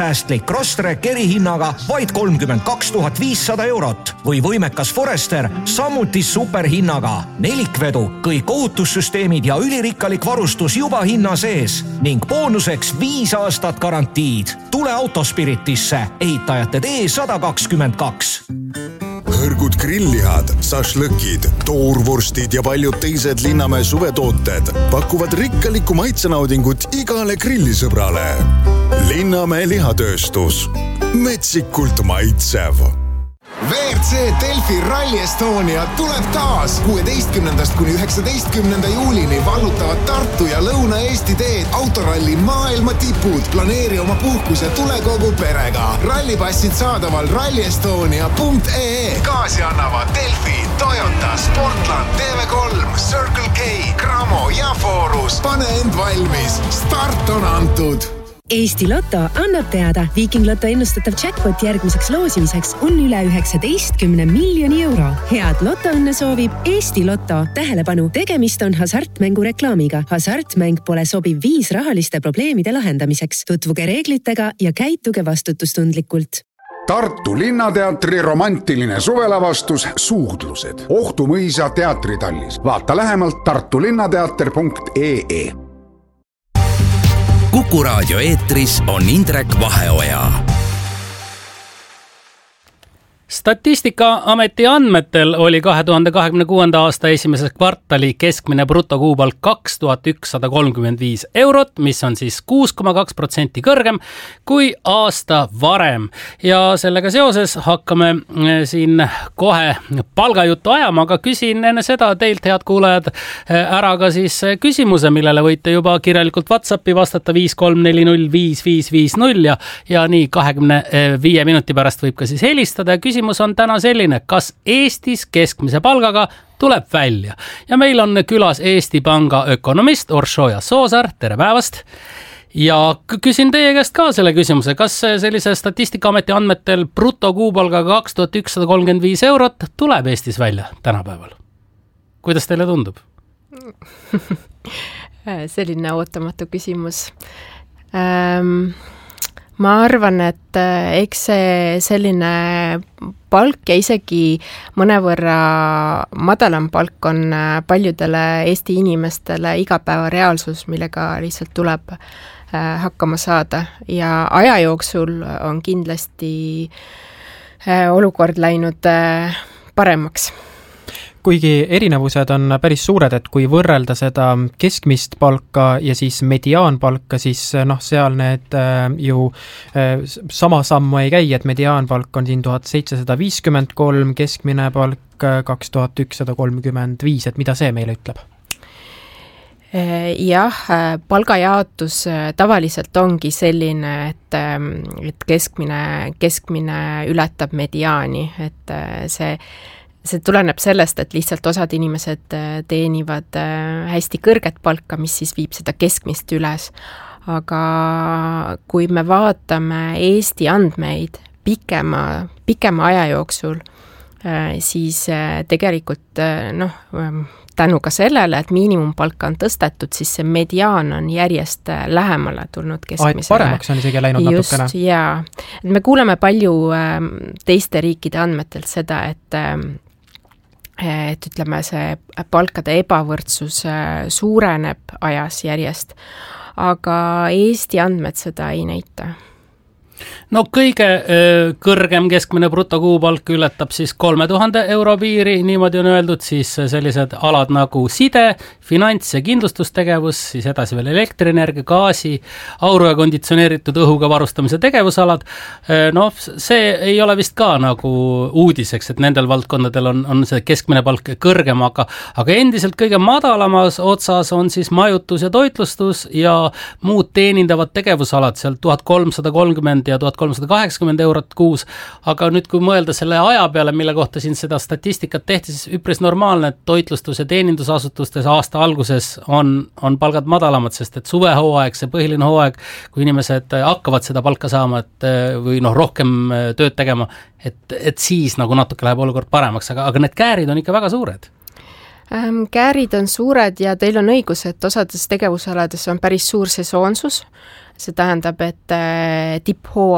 säästlik Crosstrek erihinnaga vaid 32 500 eurot või võimekas Forester samuti superhinnaga. Nelikvedu, kõik ohutussüsteemid ja ülirikkalik varustus juba hinna sees ning boonuseks 5 aastat garantiid. Tule Autospiritisse, ehitajate tee 122. Hõrgud grillihad, sašlõkid, toorvorstid ja paljud teised Linnamäe suvetooted pakuvad rikkalikku maitsenaudingut igale grillisõbrale. Linnamäe lihatööstus. Metsikult maitsev. WRC Delfi Rally Estonia tuleb taas 16. kuni 19. juulini vallutavad Tartu ja Lõuna-Eesti teed autoralli maailma tipud. Planeeri oma puhkus ja tule kogu perega. Rallipassid saadaval rallyestonia.ee. Kaasi annavad Delfi, Toyota, Sportland, TV3, Circle K, Cramo ja Forus. Pane end valmis. Start on antud. Eesti Lotto annab teada, Viking Lotto ennustatav jackpot järgmiseks loosimiseks on üle 19 miljoni euro. Head lotoõnne soovib Eesti Lotto. Tähelepanu, tegemist on hasartmängu reklaamiga. Hasartmäng pole sobiv viis rahaliste probleemide lahendamiseks. Tutvuge reeglitega ja käituge vastutustundlikult. Tartu Linnateatri romantiline suvelavastus Suudlused. Ohtu mõisa teatritallis. Vaata lähemalt tartulinnateater.ee. Kuku raadio eetris on Indrek Vaheoja. Statistikaameti andmetel oli 2026. aasta esimeses kvartali keskmine brutokuupalk 2135 eurot, mis on siis 6,2% kõrgem kui aasta varem. Ja sellega seoses hakkame siin kohe palgajuttu ajama, aga küsin enne seda teilt, head kuulajad, ära ka siis küsimuse, millele võite juba kirjalikult WhatsAppi vastata 534055550 ja nii 25 minuti pärast võib ka siis helistada ja küsimus on täna selline, kas Eestis keskmise palgaga tuleb välja. Ja meil on külas Eesti Panga ökonomist Orshoja Soosar, tere päevast. Ja küsin teie käest ka selle küsimuse, kas sellise Statistikaameti andmetel brutokuupalgaga 2135 eurot tuleb Eestis välja tänapäeval? Kuidas teile tundub? Selline ootamatu küsimus. Ma arvan, et eks see selline palk ja isegi mõnevõrra madalam palk on paljudele Eesti inimestele igapäeva reaalsus, millega lihtsalt tuleb hakkama saada. Ja aja jooksul on kindlasti olukord läinud paremaks. Kuigi erinevused on päris suured, et kui võrrelda seda keskmist palka ja siis mediaanpalka, siis seal need ju sama sammu ei käi, et mediaanpalk on siin 1753, keskmine palk 2135, et mida see meile ütleb? Jah, palgajaotus tavaliselt ongi selline, et keskmine ületab mediaani, et see tuleneb sellest, et lihtsalt osad inimesed teenivad hästi kõrget palka, mis siis viib seda keskmist üles. Aga kui me vaatame Eesti andmeid pikema aja jooksul, siis tegelikult tänu ka sellele, et miinimumpalka on tõstetud, siis see mediaan on järjest lähemale tulnud keskmisele. Paremaks on isegi läinud natukene. Just, jaa. Me kuuleme palju teiste riikide andmetelt seda, et ütleme, see palkade ebavõrdsus suureneb ajas järjest, aga Eesti andmed seda ei näita. No kõige kõrgem keskmine brutokuupalk ületab siis 3000 euro piiri, niimoodi on öeldud, siis sellised alad nagu side, finants- ja kindlustustegevus, siis edasi veel elektrienergia, gaasi, auru ja konditsioneeritud õhuga varustamise tegevusalad. See ei ole vist ka nagu uudiseks, et nendel valdkondadel on see keskmine palk kõrgem, aga endiselt kõige madalamas otsas on siis majutus ja toitlustus ja muud teenindavad tegevusalad, seal 1330 ja 1380 eurot kuus, aga nüüd kui mõelda selle aja peale, mille kohta siin seda statistikat tehti, siis üpris normaalne, et toitlustus- ja teenindusasutustes aasta alguses on palgad madalamad, sest et suvehooaeg, see põhiline hooaeg, kui inimesed hakkavad seda palka saama või rohkem tööd tegema, et siis nagu natuke läheb olukord paremaks, aga need käärid on ikka väga suured. Käärid on suured ja teil on õigus, et osades tegevusalades on päris suur sesoonsus. See tähendab, et tipphooaeg